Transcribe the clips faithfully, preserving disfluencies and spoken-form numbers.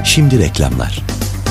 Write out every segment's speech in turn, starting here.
Şimdi reklamlar.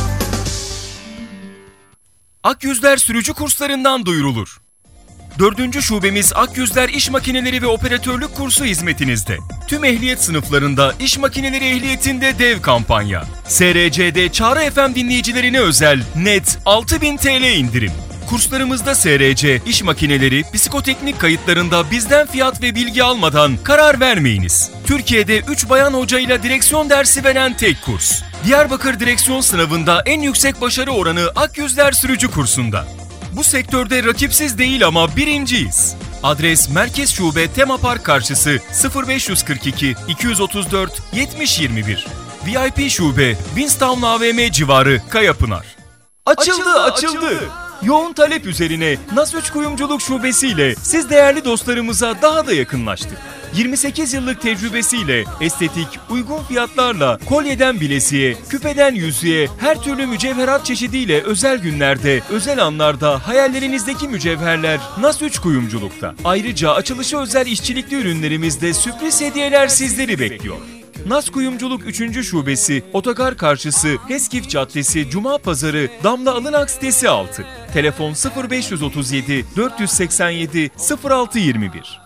Akyüzler sürücü kurslarından duyurulur. Dördüncü şubemiz Akyüzler İş Makineleri ve Operatörlük kursu hizmetinizde. Tüm ehliyet sınıflarında iş makineleri ehliyetinde dev kampanya. S R C'de Çağrı F M dinleyicilerine özel net altı bin T L indirim. Kurslarımızda S R C, iş makineleri, psikoteknik kayıtlarında bizden fiyat ve bilgi almadan karar vermeyiniz. Türkiye'de üç bayan hocayla direksiyon dersi veren tek kurs. Diyarbakır direksiyon sınavında en yüksek başarı oranı Akyüzler sürücü kursunda. Bu sektörde rakipsiz değil ama birinciyiz. Adres Merkez Şube Tema Park karşısı sıfır beş kırk iki iki otuz dört yetmiş yirmi bir. V I P Şube Winstown A V M civarı Kayapınar. Açıldı, açıldı. açıldı. Yoğun talep üzerine Nas üç Kuyumculuk Şubesi'yle siz değerli dostlarımıza daha da yakınlaştık. yirmi sekiz yıllık tecrübesiyle estetik, uygun fiyatlarla kolyeden bileziğe, küpeden yüzüğe, her türlü mücevherat çeşidiyle özel günlerde, özel anlarda hayallerinizdeki mücevherler Nas üç Kuyumculuk'ta. Ayrıca açılışı özel işçilikli ürünlerimizde sürpriz hediyeler sizleri bekliyor. Nas Kuyumculuk üçüncü Şubesi, Otogar Karşısı, Heskif Caddesi, Cuma Pazarı, Damla Alınak sitesi altı. Telefon sıfır beş otuz yedi dört seksen yedi sıfır altı yirmi bir.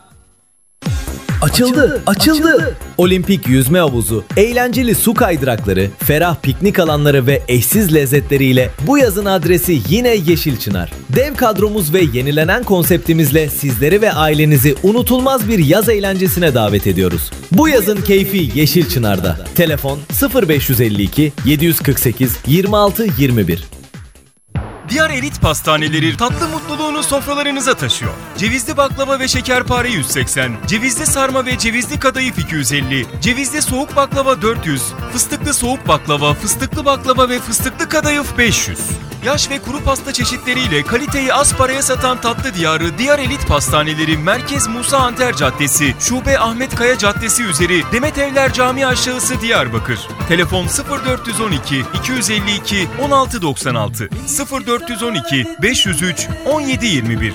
Açıldı, açıldı, açıldı. Olimpik yüzme havuzu, eğlenceli su kaydırakları, ferah piknik alanları ve eşsiz lezzetleriyle bu yazın adresi yine Yeşilçınar. Dev kadromuz ve yenilenen konseptimizle sizleri ve ailenizi unutulmaz bir yaz eğlencesine davet ediyoruz. Bu yazın keyfi Yeşilçınar'da. Telefon sıfır beş elli iki yedi kırk sekiz yirmi altı yirmi bir. Diyar Elit Pastaneleri tatlı mutluluğunu sofralarınıza taşıyor. Cevizli baklava ve şekerpare yüz seksen, cevizli sarma ve cevizli kadayıf iki yüz elli, cevizli soğuk baklava dört yüz, fıstıklı soğuk baklava, fıstıklı baklava ve fıstıklı kadayıf beş yüz. Yaş ve kuru pasta çeşitleriyle kaliteyi az paraya satan tatlı diyarı Diyar Elit Pastaneleri Merkez Musa Anter Caddesi, Şube Ahmet Kaya Caddesi üzeri Demet Evler Camii aşağısı Diyarbakır. Telefon sıfır dört on iki iki elli iki on altı doksan altı sıfır dört on iki beş yüz üç on yedi yirmi bir.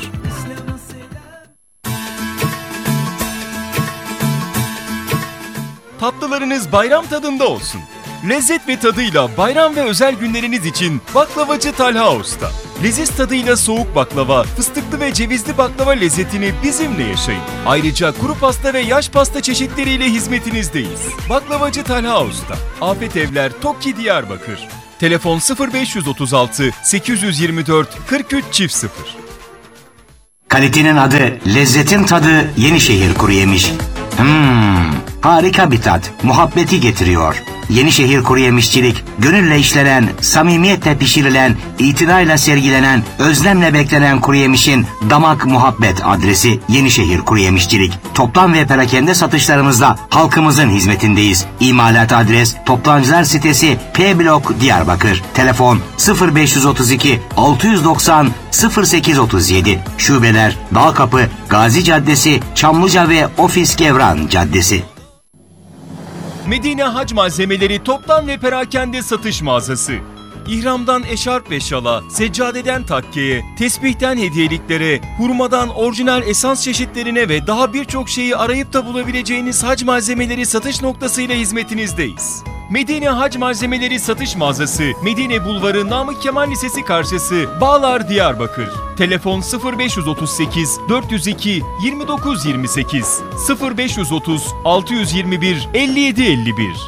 Tatlılarınız bayram tadında olsun. Lezzet ve tadıyla bayram ve özel günleriniz için Baklavacı Talha Usta. Leziz tadıyla soğuk baklava, fıstıklı ve cevizli baklava lezzetini bizimle yaşayın. Ayrıca kuru pasta ve yaş pasta çeşitleriyle hizmetinizdeyiz. Baklavacı Talha Usta. Afet Evler, Tokki, Diyarbakır. Telefon sıfır beş otuz altı sekiz yirmi dört kırk üç çift sıfır. Kalitenin adı, lezzetin tadı Yenişehir Kuruyemiş. Hmm, harika bir tat, muhabbeti getiriyor. Yenişehir Kuruyemişçilik, gönülle işlenen, samimiyetle pişirilen, itinayla sergilenen, özlemle beklenen kuruyemişin damak muhabbet adresi Yenişehir Kuruyemişçilik. Toplam ve perakende satışlarımızla halkımızın hizmetindeyiz. İmalat adres Toptancılar sitesi P Blok Diyarbakır. Telefon sıfır beş otuz iki altı doksan sıfır sekiz otuz yedi. Şubeler Dağkapı, Gazi Caddesi, Çamlıca ve Ofis Gevran Caddesi. Medine Hac Malzemeleri toptan ve perakende satış mağazası. İhramdan eşarp ve şala, seccadeden takkeye, tesbihten hediyeliklere, hurmadan orijinal esans çeşitlerine ve daha birçok şeyi arayıp da bulabileceğiniz hac malzemeleri satış noktasıyla hizmetinizdeyiz. Medine Hac Malzemeleri satış mağazası, Medine Bulvarı Namık Kemal Lisesi karşısı, Bağlar, Diyarbakır. Telefon sıfır beş otuz sekiz dört yüz iki yirmi dokuz yirmi sekiz sıfır beş otuz altı yirmi bir elli yedi elli bir.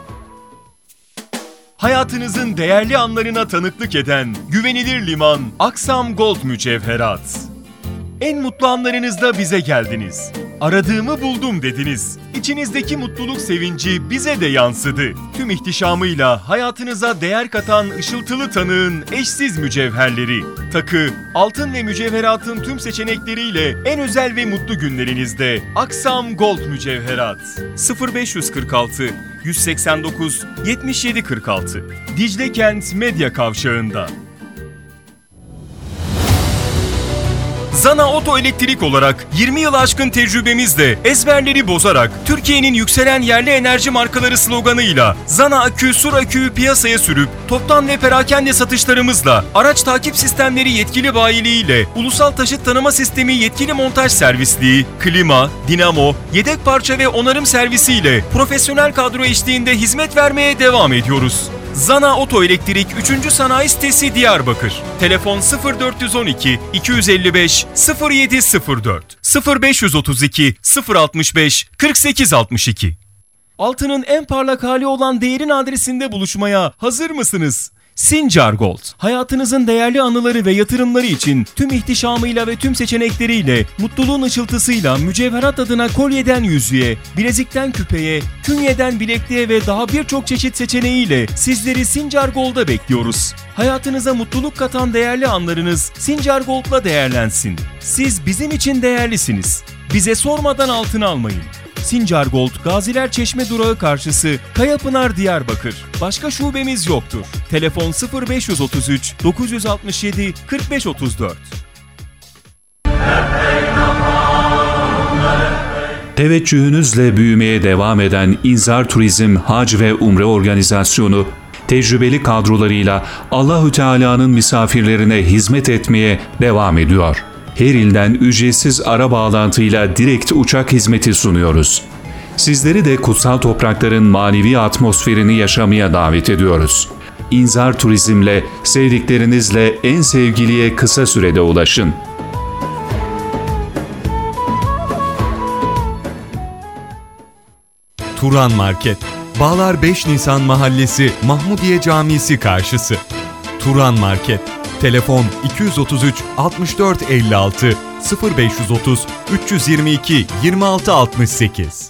Hayatınızın değerli anlarına tanıklık eden güvenilir liman Aksam Gold Mücevherat. En mutlu anlarınızda bize geldiniz. Aradığımı buldum dediniz. İçinizdeki mutluluk sevinci bize de yansıdı. Tüm ihtişamıyla hayatınıza değer katan ışıltılı tanığın eşsiz mücevherleri. Takı, altın ve mücevheratın tüm seçenekleriyle en özel ve mutlu günlerinizde Aksam Gold Mücevherat. sıfır beş kırk altı yüz seksen dokuz yetmiş yedi kırk altı Dicle Kent Medya Kavşağı'nda. Zana Oto Elektrik olarak yirmi yıl aşkın tecrübemizle ezberleri bozarak Türkiye'nin yükselen yerli enerji markaları sloganıyla Zana Akü, Sur Akü'yü piyasaya sürüp toptan ve perakende satışlarımızla araç takip sistemleri yetkili bayiliğiyle ulusal taşıt tanıma sistemi yetkili montaj servisliği, klima, dinamo, yedek parça ve onarım servisiyle profesyonel kadro eşliğinde hizmet vermeye devam ediyoruz. Zana Otoelektrik üçüncü Sanayi Sitesi Diyarbakır. Telefon sıfır dört on iki iki yüz elli beş sıfır yedi sıfır dört sıfır beş otuz iki sıfır altmış beş kırk sekiz altmış iki. Altının en parlak hali olan değerin adresinde buluşmaya hazır mısınız? Sincar Gold, hayatınızın değerli anıları ve yatırımları için tüm ihtişamıyla ve tüm seçenekleriyle, mutluluğun ışıltısıyla mücevherat adına kolyeden yüzüğe, bilezikten küpeye, künyeden bilekliğe ve daha birçok çeşit seçeneğiyle sizleri Sincar Gold'a bekliyoruz. Hayatınıza mutluluk katan değerli anlarınız Sincar Gold'la değerlensin. Siz bizim için değerlisiniz. Bize sormadan altın almayın. Sincar Gold, Gaziler Çeşme durağı karşısı, Kayapınar, Diyarbakır. Başka şubemiz yoktur. Telefon sıfır beş otuz üç dokuz altı yedi kırk beş otuz dört. Teveccühünüzle büyümeye devam eden İnzar Turizm Hac ve Umre Organizasyonu, tecrübeli kadrolarıyla Allahü Teala'nın misafirlerine hizmet etmeye devam ediyor. Her ilden ücretsiz ara bağlantıyla direkt uçak hizmeti sunuyoruz. Sizleri de kutsal toprakların manevi atmosferini yaşamaya davet ediyoruz. İnzar Turizm'le sevdiklerinizle en sevgiliye kısa sürede ulaşın. Turan Market, Bağlar beş Nisan Mahallesi Mahmudiye Camisi karşısı. Turan Market, telefon iki yüz otuz üç altmış dört elli altı sıfır beş otuz üç yüz yirmi iki yirmi altı altmış sekiz.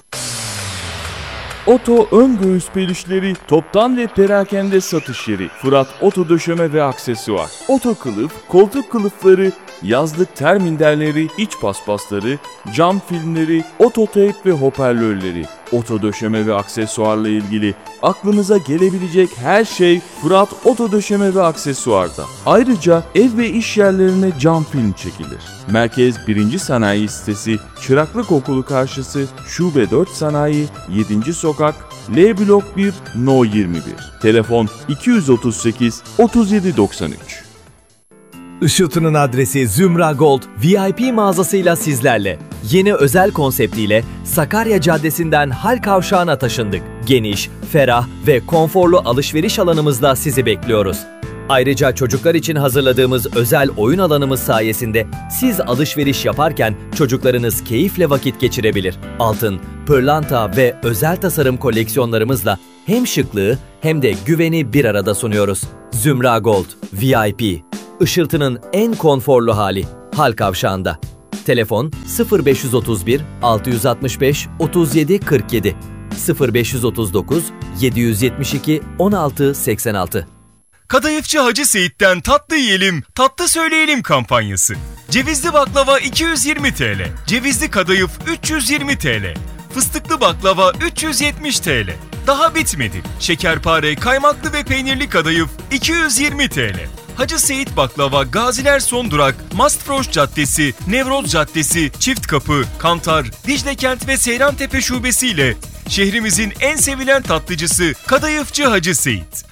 Oto ön göğüs pelişleri toptan ve perakende satış yeri. Fırat Oto Döşeme ve Aksesuar. Oto kılıf, koltuk kılıfları, yazlık terminderleri, iç paspasları, cam filmleri, ototeyp ve hoparlörleri. Oto döşeme ve aksesuarla ilgili aklınıza gelebilecek her şey Fırat Oto Döşeme ve Aksesuar'da. Ayrıca ev ve iş yerlerine cam film çekilir. Merkez birinci Sanayi Sitesi, Çıraklık Okulu karşısı, Şube dört Sanayi, yedinci Sokak, L Blok bir, No yirmi bir. Telefon iki yüz otuz sekiz otuz yedi doksan üç. Işıltı'nın adresi Zümra Gold V I P mağazasıyla sizlerle. Yeni özel konseptiyle Sakarya Caddesi'nden Hal Kavşağı'na taşındık. Geniş, ferah ve konforlu alışveriş alanımızla sizi bekliyoruz. Ayrıca çocuklar için hazırladığımız özel oyun alanımız sayesinde siz alışveriş yaparken çocuklarınız keyifle vakit geçirebilir. Altın, pırlanta ve özel tasarım koleksiyonlarımızla hem şıklığı hem de güveni bir arada sunuyoruz. Zümra Gold V I P, Işıltı'nın en konforlu hali, Hal Kavşağı'nda. Telefon sıfır beş otuz bir altı altı beş otuz yedi kırk yedi sıfır beş otuz dokuz yedi yetmiş iki on altı seksen altı. Kadayıfçı Hacı Seyit'ten tatlı yiyelim, tatlı söyleyelim kampanyası. Cevizli baklava iki yüz yirmi TL, cevizli kadayıf üç yüz yirmi TL, fıstıklı baklava üç yüz yetmiş TL. Daha bitmedi. Şekerpare, kaymaklı ve peynirli kadayıf iki yüz yirmi TL. Hacı Seyit Baklava, Gaziler Son Durak, Mastfroş Caddesi, Nevroz Caddesi, Çift Kapı, Kantar, Diclekent ve Seyrantepe Şubesi ile şehrimizin en sevilen tatlıcısı Kadayıfçı Hacı Seyit.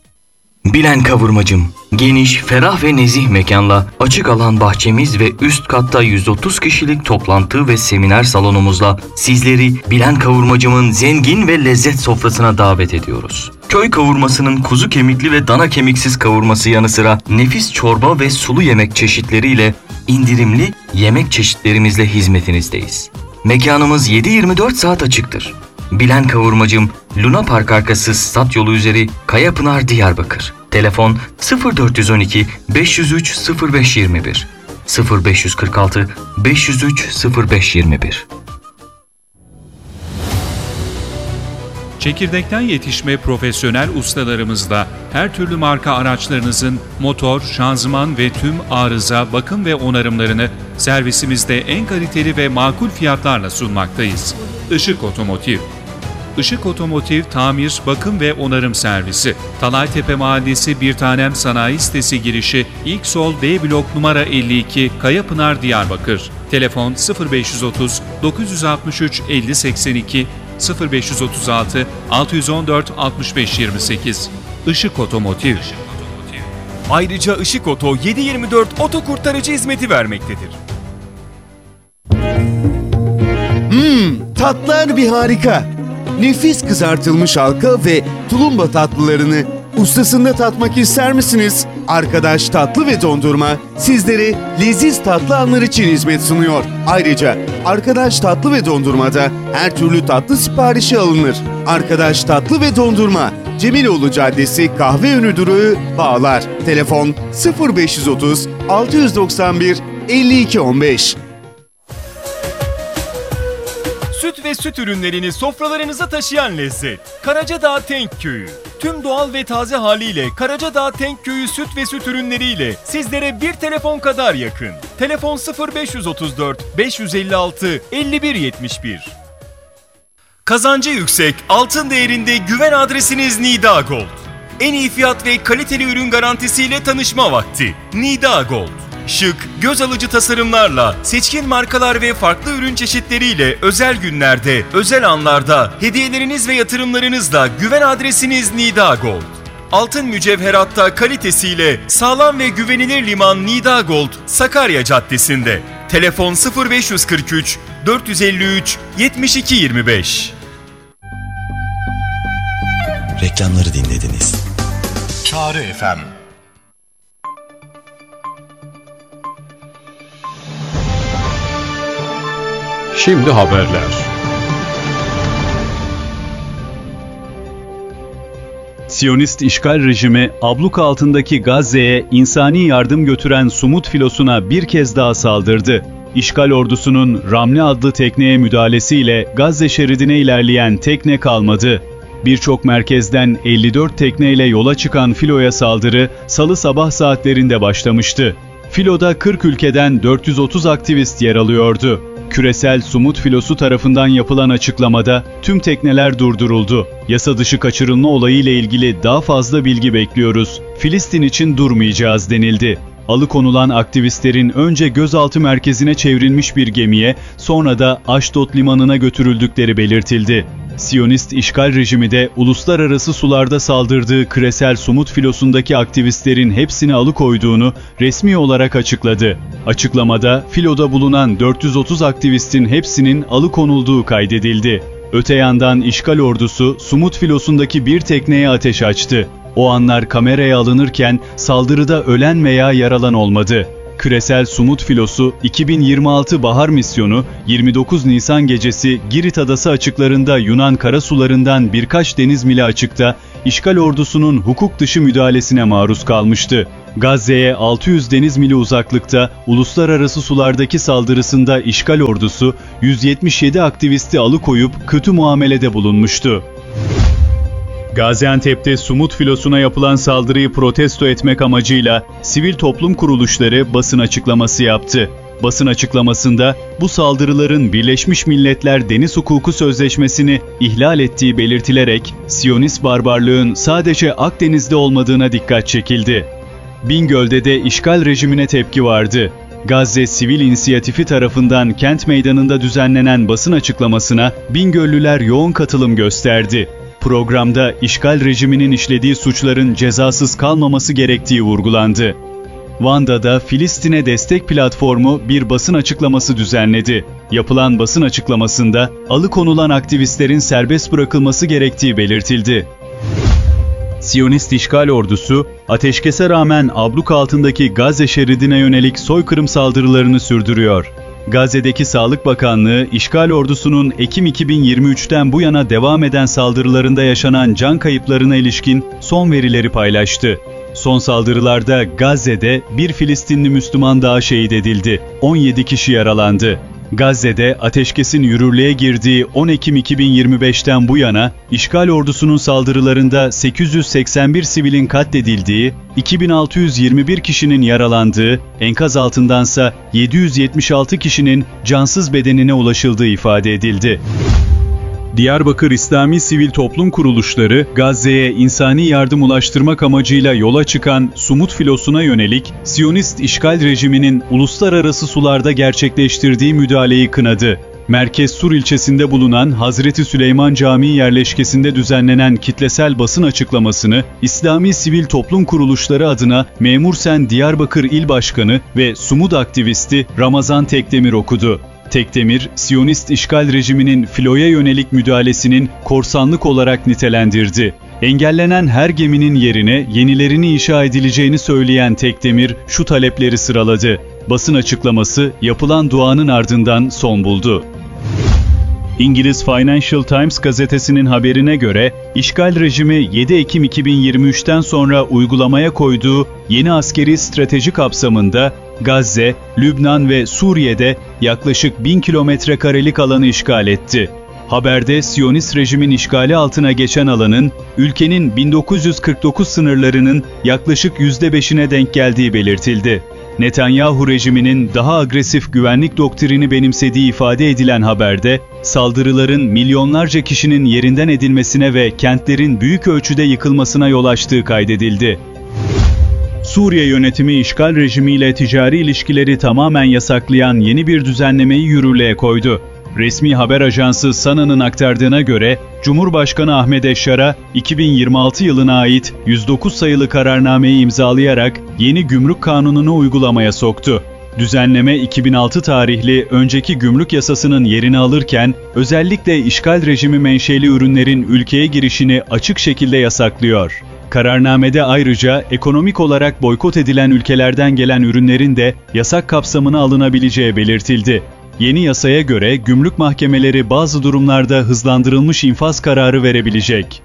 Bilen Kavurmacım, geniş, ferah ve nezih mekanla açık alan bahçemiz ve üst katta yüz otuz kişilik toplantı ve seminer salonumuzla sizleri Bilen Kavurmacım'ın zengin ve lezzet sofrasına davet ediyoruz. Köy kavurmasının kuzu kemikli ve dana kemiksiz kavurması yanı sıra nefis çorba ve sulu yemek çeşitleriyle indirimli yemek çeşitlerimizle hizmetinizdeyiz. Mekanımız yedi yirmi dört saat açıktır. Bilen Kavurmacım, Luna Park arkası Stat Yolu üzeri Kayapınar, Diyarbakır. Telefon sıfır dört on iki beş yüz üç sıfır beş yirmi bir sıfır beş kırk altı beş yüz üç sıfır beş yirmi bir. Çekirdekten yetişme profesyonel ustalarımızla her türlü marka araçlarınızın motor, şanzıman ve tüm arıza, bakım ve onarımlarını servisimizde en kaliteli ve makul fiyatlarla sunmaktayız. Işık Otomotiv. Işık Otomotiv tamir, bakım ve onarım servisi. Talaytepe Mahallesi Bir Tanem Sanayi Sitesi girişi ilk sol B blok numara elli iki, Kayapınar, Diyarbakır. Telefon sıfır beş otuz dokuz altı üç elli seksen iki sıfır beş otuz altı altı on dört altmış beş yirmi sekiz. Işık Otomotiv. Ayrıca Işık Oto yedi yirmi dört oto kurtarıcı hizmeti vermektedir. Hmm, tatlar bir harika. Nefis kızartılmış halka ve tulumba tatlılarını Ustasında tatmak ister misiniz? Arkadaş Tatlı ve Dondurma sizlere leziz tatlı anlar için hizmet sunuyor. Ayrıca Arkadaş Tatlı ve Dondurma'da her türlü tatlı siparişi alınır. Arkadaş Tatlı ve Dondurma, Cemiloğlu Caddesi Kahveönü Durağı, Bağlar. Telefon sıfır beş otuz altı doksan bir elli iki on beş. Süt ve süt ürünlerini sofralarınıza taşıyan lezzet. Karacadağ Tenkköy'ü. Tüm doğal ve taze haliyle Karacadağ Tenkköy'ü süt ve süt ürünleriyle sizlere bir telefon kadar yakın. Telefon sıfır beş otuz dört beş yüz elli altı elli bir yetmiş bir. Kazancı yüksek, altın değerinde güven adresiniz Nida Gold. En iyi fiyat ve kaliteli ürün garantisiyle tanışma vakti. Nida Gold. Şık, göz alıcı tasarımlarla, seçkin markalar ve farklı ürün çeşitleriyle özel günlerde, özel anlarda, hediyeleriniz ve yatırımlarınızla güven adresiniz Nida Gold. Altın mücevheratta kalitesiyle sağlam ve güvenilir liman Nida Gold, Sakarya Caddesi'nde. Telefon sıfır beş kırk üç dört yüz elli üç yetmiş iki yirmi beş. Reklamları dinlediniz. Çağrı F M. Şimdi haberler. Siyonist işgal rejimi, abluka altındaki Gazze'ye insani yardım götüren Sumut filosuna bir kez daha saldırdı. İşgal ordusunun Ramli adlı tekneye müdahalesiyle Gazze şeridine ilerleyen tekne kalmadı. Birçok merkezden elli dört tekneyle yola çıkan filoya saldırı salı sabah saatlerinde başlamıştı. Filoda kırk ülkeden dört yüz otuz aktivist yer alıyordu. Küresel Sumut filosu tarafından yapılan açıklamada tüm tekneler durduruldu. Yasa dışı kaçırılma olayı ile ilgili daha fazla bilgi bekliyoruz. Filistin için durmayacağız denildi. Alıkonulan aktivistlerin önce gözaltı merkezine çevrilmiş bir gemiye, sonra da Aşdod limanına götürüldükleri belirtildi. Siyonist işgal rejimi de uluslararası sularda saldırdığı küresel Sumut filosundaki aktivistlerin hepsini alıkoyduğunu resmi olarak açıkladı. Açıklamada filoda bulunan dört yüz otuz aktivistin hepsinin alıkonulduğu kaydedildi. Öte yandan işgal ordusu Sumut filosundaki bir tekneye ateş açtı. O anlar kameraya alınırken saldırıda ölen veya yaralan olmadı. Küresel Sumut filosu iki bin yirmi altı Bahar Misyonu yirmi dokuz Nisan gecesi Girit Adası açıklarında Yunan karasularından birkaç deniz mili açıkta işgal ordusunun hukuk dışı müdahalesine maruz kalmıştı. Gazze'ye altı yüz deniz mili uzaklıkta uluslararası sulardaki saldırısında işgal ordusu yüz yetmiş yedi aktivisti alıkoyup kötü muamelede bulunmuştu. Gaziantep'te Sumut filosuna yapılan saldırıyı protesto etmek amacıyla sivil toplum kuruluşları basın açıklaması yaptı. Basın açıklamasında bu saldırıların Birleşmiş Milletler Deniz Hukuku Sözleşmesi'ni ihlal ettiği belirtilerek Siyonist barbarlığın sadece Akdeniz'de olmadığına dikkat çekildi. Bingöl'de de işgal rejimine tepki vardı. Gazze Sivil İnisiyatifi tarafından kent meydanında düzenlenen basın açıklamasına Bingöllüler yoğun katılım gösterdi. Programda işgal rejiminin işlediği suçların cezasız kalmaması gerektiği vurgulandı. Van'da da Filistin'e destek platformu bir basın açıklaması düzenledi. Yapılan basın açıklamasında alıkonulan aktivistlerin serbest bırakılması gerektiği belirtildi. Siyonist işgal ordusu, ateşkese rağmen abluka altındaki Gazze şeridine yönelik soykırım saldırılarını sürdürüyor. Gazze'deki Sağlık Bakanlığı, işgal ordusunun Ekim iki bin yirmi üçten bu yana devam eden saldırılarında yaşanan can kayıplarına ilişkin son verileri paylaştı. Son saldırılarda Gazze'de bir Filistinli Müslüman daha şehit edildi, on yedi kişi yaralandı. Gazze'de ateşkesin yürürlüğe girdiği on Ekim iki bin yirmi beşten bu yana işgal ordusunun saldırılarında sekiz yüz seksen bir sivilin katledildiği, iki bin altı yüz yirmi bir kişinin yaralandığı, enkaz altındansa yedi yüz yetmiş altı kişinin cansız bedenine ulaşıldığı ifade edildi. Diyarbakır İslami Sivil Toplum Kuruluşları, Gazze'ye insani yardım ulaştırmak amacıyla yola çıkan Sumut filosuna yönelik Siyonist işgal rejiminin uluslararası sularda gerçekleştirdiği müdahaleyi kınadı. Merkez Sur ilçesinde bulunan Hazreti Süleyman Camii yerleşkesinde düzenlenen kitlesel basın açıklamasını İslami Sivil Toplum Kuruluşları adına Memur Sen Diyarbakır İl Başkanı ve Sumut aktivisti Ramazan Tekdemir okudu. Tekdemir, Siyonist işgal rejiminin filoya yönelik müdahalesinin korsanlık olarak nitelendirdi. Engellenen her geminin yerine yenilerini inşa edileceğini söyleyen Tekdemir şu talepleri sıraladı. Basın açıklaması yapılan duanın ardından son buldu. İngiliz Financial Times gazetesinin haberine göre, işgal rejimi yedi Ekim iki bin yirmi üçten sonra uygulamaya koyduğu yeni askeri strateji kapsamında Gazze, Lübnan ve Suriye'de yaklaşık bin kilometre karelik alanı işgal etti. Haberde Siyonist rejimin işgali altına geçen alanın, ülkenin bin dokuz yüz kırk dokuz sınırlarının yaklaşık yüzde beşine denk geldiği belirtildi. Netanyahu rejiminin daha agresif güvenlik doktrini benimsediği ifade edilen haberde, saldırıların milyonlarca kişinin yerinden edilmesine ve kentlerin büyük ölçüde yıkılmasına yol açtığı kaydedildi. Suriye yönetimi işgal rejimiyle ticari ilişkileri tamamen yasaklayan yeni bir düzenlemeyi yürürlüğe koydu. Resmi haber ajansı Sana'nın aktardığına göre, Cumhurbaşkanı Ahmet Eşşar'a iki bin yirmi altı yılına ait yüz dokuz sayılı kararnameyi imzalayarak yeni gümrük kanununu uygulamaya soktu. Düzenleme iki bin altı tarihli önceki gümrük yasasının yerini alırken, özellikle işgal rejimi menşeli ürünlerin ülkeye girişini açık şekilde yasaklıyor. Kararnamede ayrıca ekonomik olarak boykot edilen ülkelerden gelen ürünlerin de yasak kapsamına alınabileceği belirtildi. Yeni yasaya göre gümrük mahkemeleri bazı durumlarda hızlandırılmış infaz kararı verebilecek.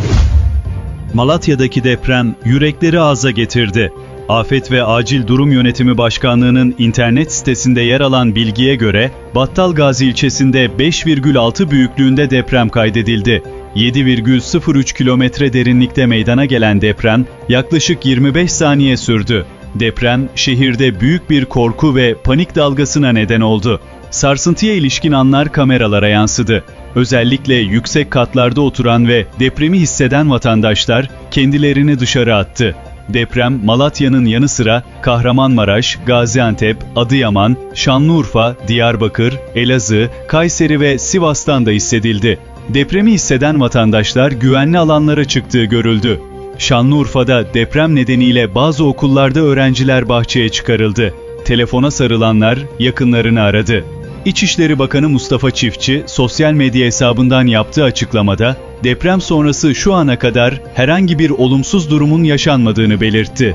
Malatya'daki deprem yürekleri ağza getirdi. Afet ve Acil Durum Yönetimi Başkanlığı'nın internet sitesinde yer alan bilgiye göre Battalgazi ilçesinde beş virgül altı büyüklüğünde deprem kaydedildi. yedi virgül sıfır üç kilometre derinlikte meydana gelen deprem yaklaşık yirmi beş saniye sürdü. Deprem şehirde büyük bir korku ve panik dalgasına neden oldu. Sarsıntıya ilişkin anlar kameralara yansıdı. Özellikle yüksek katlarda oturan ve depremi hisseden vatandaşlar kendilerini dışarı attı. Deprem Malatya'nın yanı sıra Kahramanmaraş, Gaziantep, Adıyaman, Şanlıurfa, Diyarbakır, Elazığ, Kayseri ve Sivas'tan da hissedildi. Depremi hisseden vatandaşlar güvenli alanlara çıktığı görüldü. Şanlıurfa'da deprem nedeniyle bazı okullarda öğrenciler bahçeye çıkarıldı. Telefona sarılanlar yakınlarını aradı. İçişleri Bakanı Mustafa Çiftçi, sosyal medya hesabından yaptığı açıklamada, deprem sonrası şu ana kadar herhangi bir olumsuz durumun yaşanmadığını belirtti.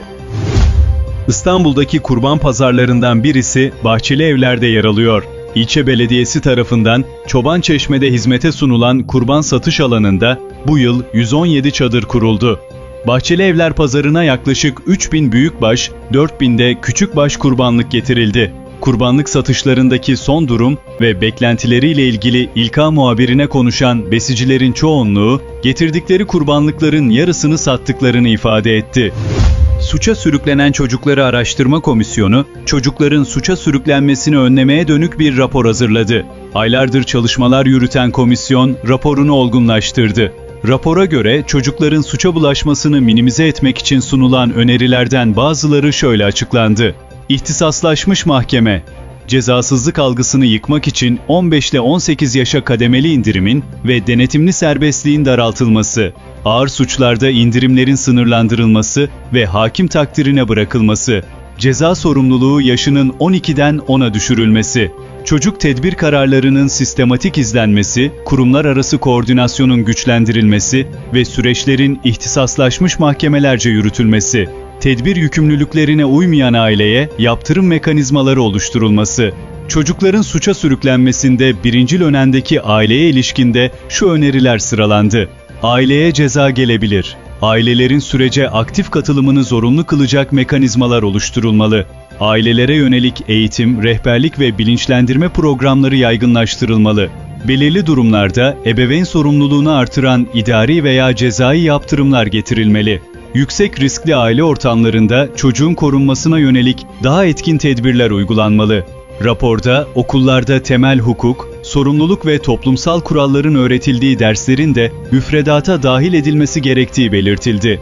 İstanbul'daki kurban pazarlarından birisi Bahçeli Evler'de yer alıyor. İlçe belediyesi tarafından Çobançeşme'de hizmete sunulan kurban satış alanında bu yıl yüz on yedi çadır kuruldu. Bahçeli Evler pazarına yaklaşık üç bin büyükbaş, dört bin de küçükbaş kurbanlık getirildi. Kurbanlık satışlarındaki son durum ve beklentileriyle ilgili İlka muhabirine konuşan besicilerin çoğunluğu, getirdikleri kurbanlıkların yarısını sattıklarını ifade etti. Suça sürüklenen Çocukları Araştırma Komisyonu, çocukların suça sürüklenmesini önlemeye dönük bir rapor hazırladı. Aylardır çalışmalar yürüten komisyon raporunu olgunlaştırdı. Rapora göre çocukların suça bulaşmasını minimize etmek için sunulan önerilerden bazıları şöyle açıklandı. İhtisaslaşmış mahkeme, cezasızlık algısını yıkmak için on beş ile on sekiz yaşa kademeli indirimin ve denetimli serbestliğin daraltılması, ağır suçlarda indirimlerin sınırlandırılması ve hakim takdirine bırakılması, ceza sorumluluğu yaşının on ikiden ona düşürülmesi, çocuk tedbir kararlarının sistematik izlenmesi, kurumlar arası koordinasyonun güçlendirilmesi ve süreçlerin ihtisaslaşmış mahkemelerce yürütülmesi, tedbir yükümlülüklerine uymayan aileye yaptırım mekanizmaları oluşturulması, çocukların suça sürüklenmesinde birincil önendeki aileye ilişkinde şu öneriler sıralandı. Aileye ceza gelebilir. Ailelerin sürece aktif katılımını zorunlu kılacak mekanizmalar oluşturulmalı. Ailelere yönelik eğitim, rehberlik ve bilinçlendirme programları yaygınlaştırılmalı. Belirli durumlarda ebeveyn sorumluluğunu artıran idari veya cezai yaptırımlar getirilmeli. Yüksek riskli aile ortamlarında çocuğun korunmasına yönelik daha etkin tedbirler uygulanmalı. Raporda okullarda temel hukuk, sorumluluk ve toplumsal kuralların öğretildiği derslerin de müfredata dahil edilmesi gerektiği belirtildi.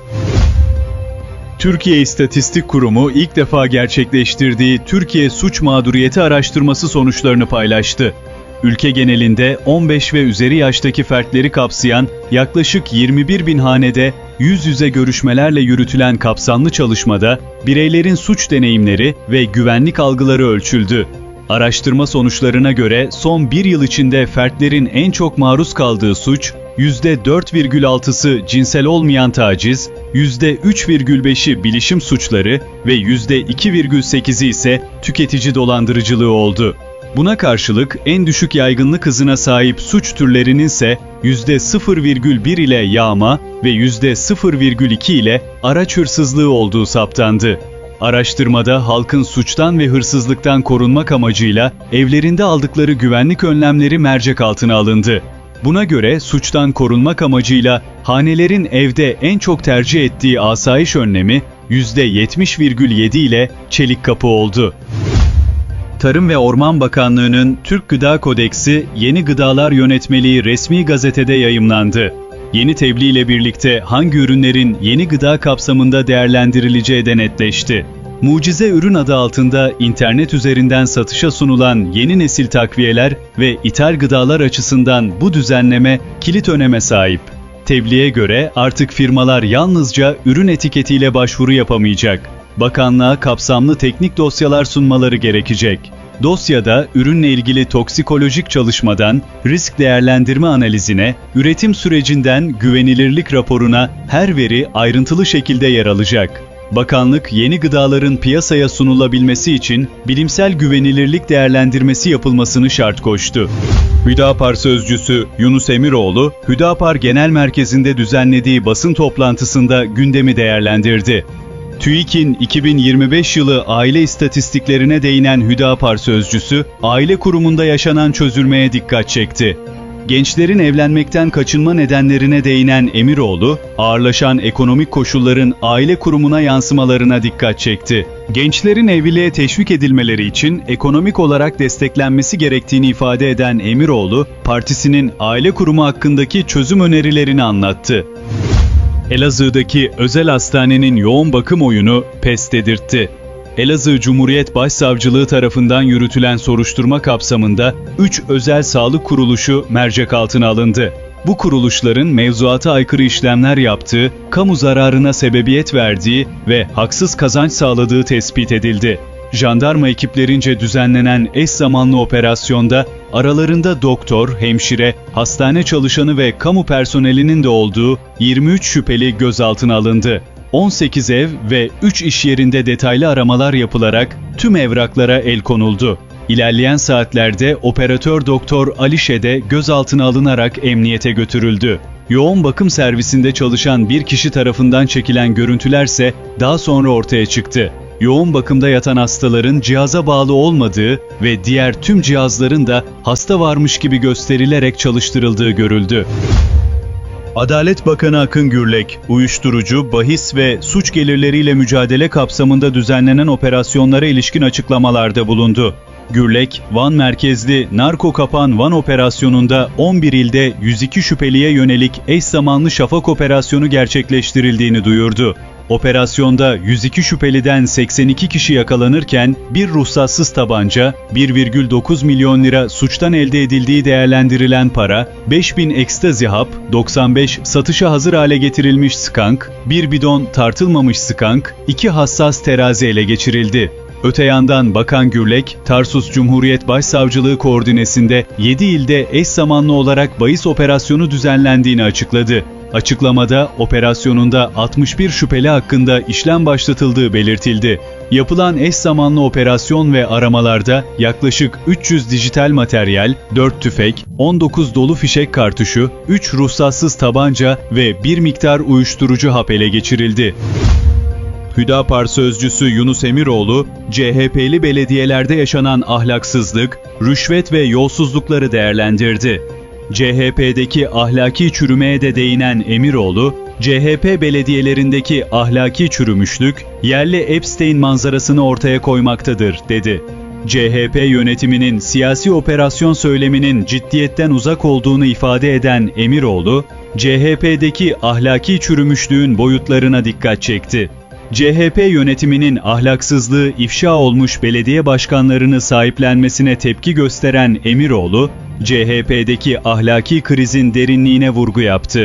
Türkiye İstatistik Kurumu ilk defa gerçekleştirdiği Türkiye Suç Mağduriyeti Araştırması sonuçlarını paylaştı. Ülke genelinde on beş ve üzeri yaştaki fertleri kapsayan yaklaşık yirmi bir bin hanede yüz yüze görüşmelerle yürütülen kapsamlı çalışmada bireylerin suç deneyimleri ve güvenlik algıları ölçüldü. Araştırma sonuçlarına göre son bir yıl içinde fertlerin en çok maruz kaldığı suç, yüzde dört virgül altısı cinsel olmayan taciz, yüzde üç virgül beşi bilişim suçları ve yüzde iki virgül sekizi ise tüketici dolandırıcılığı oldu. Buna karşılık en düşük yaygınlık hızına sahip suç türlerinin ise yüzde sıfır virgül bir ile yağma ve yüzde sıfır virgül iki ile araç hırsızlığı olduğu saptandı. Araştırmada halkın suçtan ve hırsızlıktan korunmak amacıyla evlerinde aldıkları güvenlik önlemleri mercek altına alındı. Buna göre suçtan korunmak amacıyla hanelerin evde en çok tercih ettiği asayiş önlemi yüzde yetmiş virgül yedi ile çelik kapı oldu. Tarım ve Orman Bakanlığı'nın Türk Gıda Kodeksi Yeni Gıdalar Yönetmeliği resmi gazetede yayımlandı. Yeni tebliğ ile birlikte hangi ürünlerin yeni gıda kapsamında değerlendirileceği de netleşti. Mucize ürün adı altında internet üzerinden satışa sunulan yeni nesil takviyeler ve ithal gıdalar açısından bu düzenleme kilit öneme sahip. Tebliğe göre artık firmalar yalnızca ürün etiketiyle başvuru yapamayacak. Bakanlığa kapsamlı teknik dosyalar sunmaları gerekecek. Dosyada ürünle ilgili toksikolojik çalışmadan risk değerlendirme analizine, üretim sürecinden güvenilirlik raporuna her veri ayrıntılı şekilde yer alacak. Bakanlık yeni gıdaların piyasaya sunulabilmesi için bilimsel güvenilirlik değerlendirmesi yapılmasını şart koştu. Hüdapar sözcüsü Yunus Emiroğlu, Hüdapar Genel Merkezi'nde düzenlediği basın toplantısında gündemi değerlendirdi. TÜİK'in iki bin yirmi beş yılı aile istatistiklerine değinen Hüdapar sözcüsü, aile kurumunda yaşanan çözülmeye dikkat çekti. Gençlerin evlenmekten kaçınma nedenlerine değinen Emiroğlu, ağırlaşan ekonomik koşulların aile kurumuna yansımalarına dikkat çekti. Gençlerin evliliğe teşvik edilmeleri için ekonomik olarak desteklenmesi gerektiğini ifade eden Emiroğlu, partisinin aile kurumu hakkındaki çözüm önerilerini anlattı. Elazığ'daki özel hastanenin yoğun bakım oyunu pes dedirtti. Elazığ Cumhuriyet Başsavcılığı tarafından yürütülen soruşturma kapsamında üç özel sağlık kuruluşu mercek altına alındı. Bu kuruluşların mevzuata aykırı işlemler yaptığı, kamu zararına sebebiyet verdiği ve haksız kazanç sağladığı tespit edildi. Jandarma ekiplerince düzenlenen eş zamanlı operasyonda aralarında doktor, hemşire, hastane çalışanı ve kamu personelinin de olduğu yirmi üç şüpheli gözaltına alındı. on sekiz ev ve üç iş yerinde detaylı aramalar yapılarak tüm evraklara el konuldu. İlerleyen saatlerde operatör doktor Alişe de gözaltına alınarak emniyete götürüldü. Yoğun bakım servisinde çalışan bir kişi tarafından çekilen görüntülerse daha sonra ortaya çıktı. Yoğun bakımda yatan hastaların cihaza bağlı olmadığı ve diğer tüm cihazların da hasta varmış gibi gösterilerek çalıştırıldığı görüldü. Adalet Bakanı Akın Gürlek, uyuşturucu, bahis ve suç gelirleriyle mücadele kapsamında düzenlenen operasyonlara ilişkin açıklamalarda bulundu. Gürlek, Van merkezli Narko Kapan Van operasyonunda on bir ilde yüz iki şüpheliye yönelik eş zamanlı şafak operasyonu gerçekleştirildiğini duyurdu. Operasyonda yüz iki şüpheliden seksen iki kişi yakalanırken bir ruhsatsız tabanca, bir virgül dokuz milyon lira suçtan elde edildiği değerlendirilen para, beş bin ekstazi hap, doksan beş satışa hazır hale getirilmiş skank, bir bidon tartılmamış skank, iki hassas terazi ele geçirildi. Öte yandan Bakan Gürlek, Tarsus Cumhuriyet Başsavcılığı koordinesinde yedi ilde eş zamanlı olarak bahis operasyonu düzenlendiğini açıkladı. Açıklamada operasyonunda altmış bir şüpheli hakkında işlem başlatıldığı belirtildi. Yapılan eş zamanlı operasyon ve aramalarda yaklaşık üç yüz dijital materyal, dört tüfek, on dokuz dolu fişek kartuşu, üç ruhsatsız tabanca ve bir miktar uyuşturucu hap ele geçirildi. Hüdapar sözcüsü Yunus Emiroğlu, C H P'li belediyelerde yaşanan ahlaksızlık, rüşvet ve yolsuzlukları değerlendirdi. C H P'deki ahlaki çürümeye de değinen Emiroğlu, C H P belediyelerindeki ahlaki çürümüşlük, yerli Epstein manzarasını ortaya koymaktadır, dedi. C H P yönetiminin siyasi operasyon söyleminin ciddiyetten uzak olduğunu ifade eden Emiroğlu, C H P'deki ahlaki çürümüşlüğün boyutlarına dikkat çekti. C H P yönetiminin ahlaksızlığı ifşa olmuş belediye başkanlarını sahiplenmesine tepki gösteren Emiroğlu, C H P'deki ahlaki krizin derinliğine vurgu yaptı.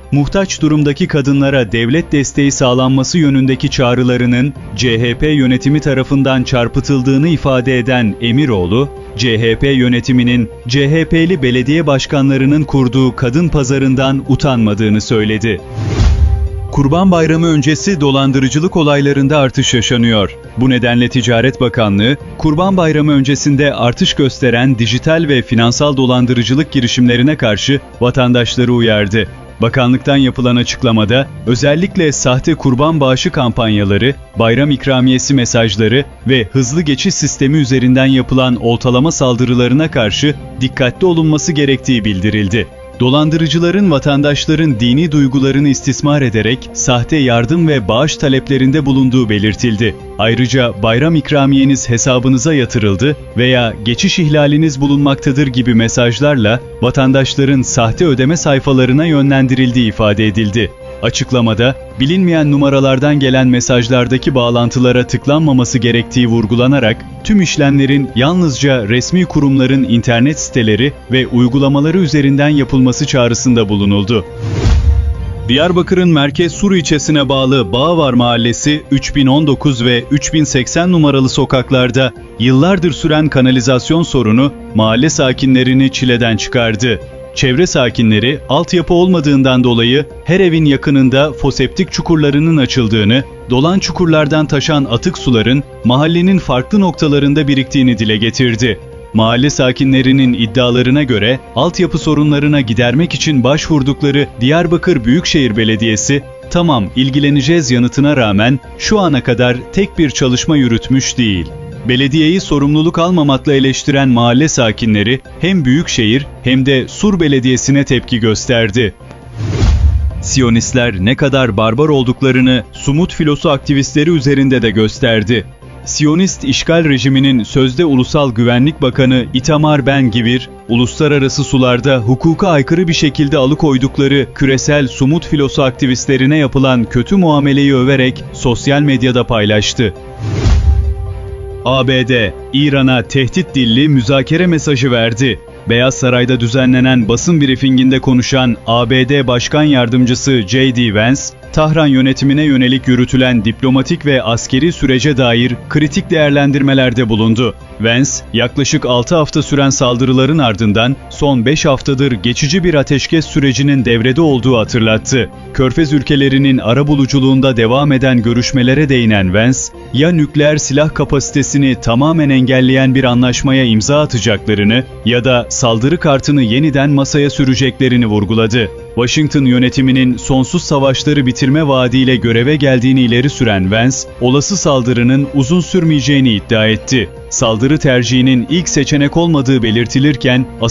muhtaç durumdaki kadınlara devlet desteği sağlanması yönündeki çağrılarının C H P yönetimi tarafından çarpıtıldığını ifade eden Emiroğlu, C H P yönetiminin C H P'li belediye başkanlarının kurduğu kadın pazarından utanmadığını söyledi. Kurban Bayramı öncesi dolandırıcılık olaylarında artış yaşanıyor. Bu nedenle Ticaret Bakanlığı, Kurban Bayramı öncesinde artış gösteren dijital ve finansal dolandırıcılık girişimlerine karşı vatandaşları uyardı. Bakanlıktan yapılan açıklamada özellikle sahte kurban bağışı kampanyaları, bayram ikramiyesi mesajları ve hızlı geçiş sistemi üzerinden yapılan oltalama saldırılarına karşı dikkatli olunması gerektiği bildirildi. Dolandırıcıların vatandaşların dini duygularını istismar ederek sahte yardım ve bağış taleplerinde bulunduğu belirtildi. Ayrıca bayram ikramiyeniz hesabınıza yatırıldı veya geçiş ihlaliniz bulunmaktadır gibi mesajlarla vatandaşların sahte ödeme sayfalarına yönlendirildiği ifade edildi. Açıklamada, bilinmeyen numaralardan gelen mesajlardaki bağlantılara tıklanmaması gerektiği vurgulanarak, tüm işlemlerin yalnızca resmi kurumların internet siteleri ve uygulamaları üzerinden yapılması çağrısında bulunuldu. Diyarbakır'ın Merkez Sur ilçesine bağlı Bağvar Mahallesi üç bin on dokuz ve üç bin seksen numaralı sokaklarda yıllardır süren kanalizasyon sorunu mahalle sakinlerini çileden çıkardı. Çevre sakinleri altyapı olmadığından dolayı her evin yakınında foseptik çukurlarının açıldığını, dolan çukurlardan taşan atık suların mahallenin farklı noktalarında biriktiğini dile getirdi. Mahalle sakinlerinin iddialarına göre altyapı sorunlarına gidermek için başvurdukları Diyarbakır Büyükşehir Belediyesi, "Tamam, ilgileneceğiz" yanıtına rağmen şu ana kadar tek bir çalışma yürütmüş değil. Belediyeyi sorumluluk almamakla eleştiren mahalle sakinleri hem Büyükşehir hem de Sur Belediyesi'ne tepki gösterdi. Siyonistler ne kadar barbar olduklarını Sumut filosu aktivistleri üzerinde de gösterdi. Siyonist işgal rejiminin sözde Ulusal Güvenlik Bakanı Itamar Ben-Gvir, uluslararası sularda hukuka aykırı bir şekilde alıkoydukları küresel Sumut filosu aktivistlerine yapılan kötü muameleyi överek sosyal medyada paylaştı. A B D, İran'a tehdit dilli müzakere mesajı verdi. Beyaz Saray'da düzenlenen basın brifinginde konuşan A B D Başkan Yardımcısı J D Vance, Tahran yönetimine yönelik yürütülen diplomatik ve askeri sürece dair kritik değerlendirmelerde bulundu. Vance, yaklaşık altı hafta süren saldırıların ardından son beş haftadır geçici bir ateşkes sürecinin devrede olduğu hatırlattı. Körfez ülkelerinin arabuluculuğunda devam eden görüşmelere değinen Vance, ya nükleer silah kapasitesini tamamen engelleyen bir anlaşmaya imza atacaklarını ya da saldırı kartını yeniden masaya süreceklerini vurguladı. Washington yönetiminin sonsuz savaşları bitirme vaadiyle göreve geldiğini ileri süren Vance, olası saldırının uzun sürmeyeceğini iddia etti. Saldırı tercihinin ilk seçenek olmadığı belirtilirken,